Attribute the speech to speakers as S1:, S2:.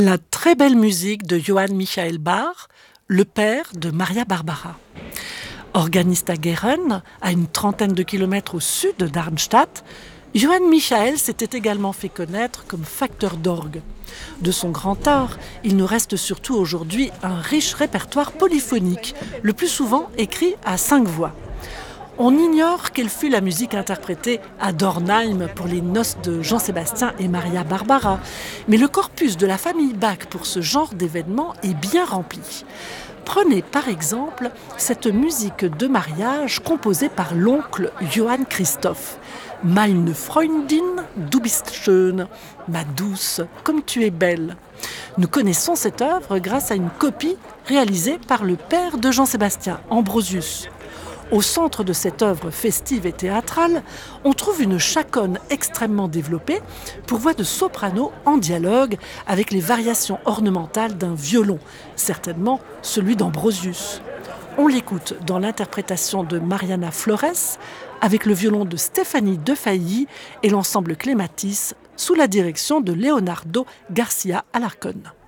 S1: La très belle musique de Johann Michael Bach, le père de Maria Barbara. Organiste à Gueren, à une trentaine de kilomètres au sud de Darmstadt, Johann Michael s'était également fait connaître comme facteur d'orgue. De son grand art, il nous reste surtout aujourd'hui un riche répertoire polyphonique, le plus souvent écrit à 5 voix. On ignore quelle fut la musique interprétée à Dornheim pour les noces de Jean-Sébastien et Maria Barbara, mais le corpus de la famille Bach pour ce genre d'événement est bien rempli. Prenez par exemple cette musique de mariage composée par l'oncle Johann Christoph. Meine Freundin, du bist schön, ma douce, comme tu es belle. Nous connaissons cette œuvre grâce à une copie réalisée par le père de Jean-Sébastien, Ambrosius. Au centre de cette œuvre festive et théâtrale, on trouve une chaconne extrêmement développée pour voix de soprano en dialogue avec les variations ornementales d'un violon, certainement celui d'Ambrosius. On l'écoute dans l'interprétation de Mariana Flores avec le violon de Stéphanie Defailly et l'ensemble Clématis sous la direction de Leonardo Garcia Alarcón.